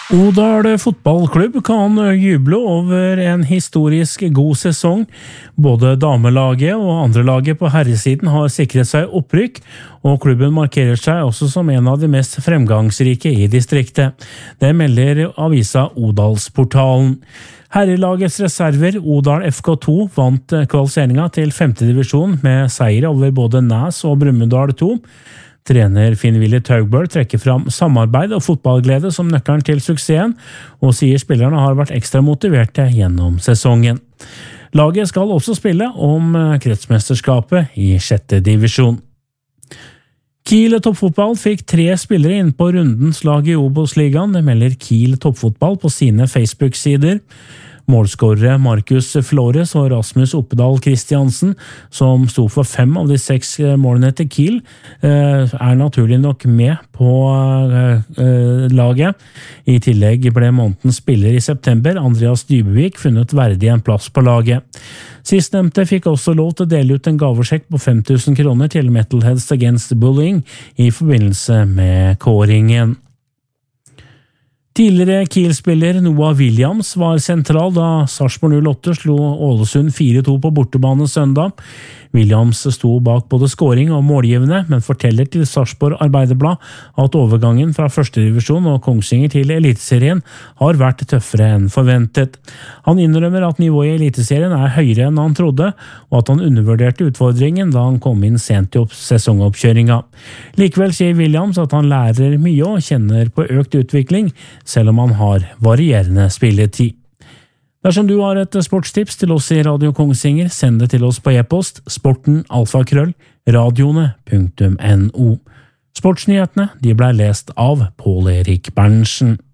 Odal fotballklubb kan juble over en historisk god sesong. Både damelaget og andre laget på herresiden har sikret seg opprykk, og klubben markerer seg også som en av de mest fremgangsrike i distriktet. Det melder avisa Odalsportalen. Herrelagets reserver, Odal FK2, vant kvalifiseringen til 5. divisjon med seier over både Næs og Brumunddal 2. Trener Finn-Willy Taugbøl trekker fram samarbeid og fotballglede som nøkkelen til suksessen, og sier spillerne har vært ekstra motiverte gjennom sesongen. Laget skal også spille om kretsmesterskapet i 6. divisjon. Kiel Toppfotball fikk 3 spillere inn på rundens lag i Obos-ligaen, det melder Kiel Toppfotball på sine Facebook-sider. Målskårere Markus Flores og Rasmus Oppedal Kristiansen, som sto for 5 av de 6 målene til Kiel, er naturlig nok med på laget. I tillegg ble månedens spiller i september, Andreas Dybevik, funnet verdig en plass på laget. Sistnevnte fikk også lov til å dele ut en gavesjekk på 5 000 kroner til Metalheads Against Bullying i forbindelse med kåringen. Tidligere Kiel-spiller Noah Williams var sentral da Sarpsborg 08 slo Ålesund 4-2 på bortebane søndag. Williams sto bak både scoring og målgivende, men forteller til Sarpsborg Arbeiderblad at overgangen fra 1. divisjon og Kongsvinger til Eliteserien har vært tøffere enn forventet. Han innrømmer at nivået i Eliteserien er høyere enn han trodde, og at han undervurderte utfordringen da han kom inn sent i sesongoppkjøringa. Likevel sier Williams at han lærer mye og kjenner på økt utvikling, selv om han har varierende spilletid. Dersom du har et sportstips til oss i Radio Kongsvinger, send det til oss på e-post sporten@radioene.no. Sportsnyhetene de ble lest av Pål Erik Berntsen.